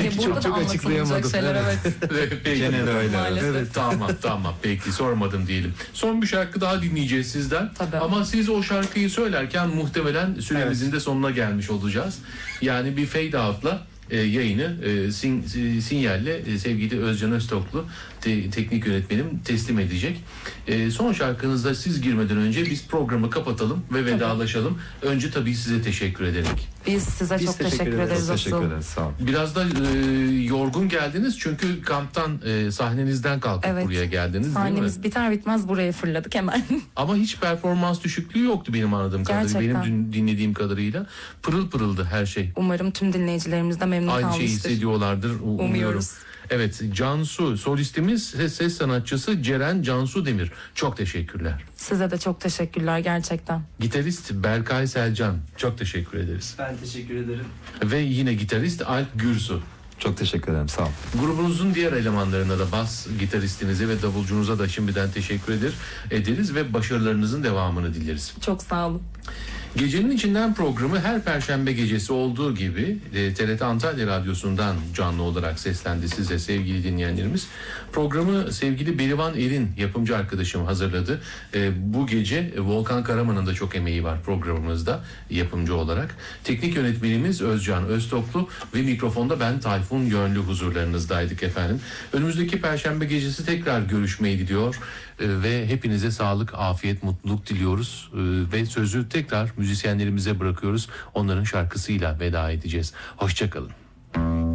Belki burada çok da açıklayamadım. anlatılacak şeyler, evet. Peki. Genel öyle. Maalesef. Evet, tamam peki, sormadım diyelim. Son bir şarkı daha dinleyeceğiz sizden. Tabii. Ama siz o şarkıyı söylerken muhtemelen süremizin de sonuna gelmiş olacağız. Yani bir fade out'la yayını sinyalle sevgili Özcan Öztoklu teknik yönetmenim teslim edecek. Son şarkınızda siz girmeden önce biz programı kapatalım ve vedalaşalım. Önce tabii size teşekkür ederek. Biz size çok teşekkür ederiz. Teşekkür Asıl. ederiz. Sağ olun. Biraz da yorgun geldiniz çünkü kamptan sahnenizden kalkıp Evet. buraya geldiniz, değil mi? Sahnemiz biter bitmez buraya fırladık hemen. Ama hiç performans düşüklüğü yoktu benim anladığım kadarıyla. Gerçekten. Benim dinlediğim kadarıyla pırıl pırıldı her şey. Umarım tüm dinleyicilerimiz de memnun Aynı şeyi kalmıştır. hissediyorlardır. Umuyorum. Umuyoruz. Evet, Cansu solistimiz, ses sanatçısı Ceren Cansu Demir. Çok teşekkürler. Size de çok teşekkürler gerçekten. Gitarist Berkay Selcan. Çok teşekkür ederiz. Ben teşekkür ederim. Ve yine gitarist Alp Gürsu. Çok teşekkür ederim. Sağ olun. Grubunuzun diğer elemanlarına da, bas gitaristinize ve davulcunuza da şimdiden teşekkür ederiz ve başarılarınızın devamını dileriz. Çok sağ olun. Gecenin içinden programı her perşembe gecesi olduğu gibi TRT Antalya Radyosu'ndan canlı olarak seslendi size sevgili dinleyenlerimiz. Programı sevgili Berivan Er'in, yapımcı arkadaşım, hazırladı. Bu gece Volkan Karaman'ın da çok emeği var programımızda yapımcı olarak. Teknik yönetmenimiz Özcan Öztoklu ve mikrofonda ben Tayfun Yönlü huzurlarınızdaydık efendim. Önümüzdeki perşembe gecesi tekrar görüşmeyi diliyor ve hepinize sağlık, afiyet, mutluluk diliyoruz ve sözü tekrar müzisyenlerimize bırakıyoruz. Onların şarkısıyla veda edeceğiz. Hoşça kalın.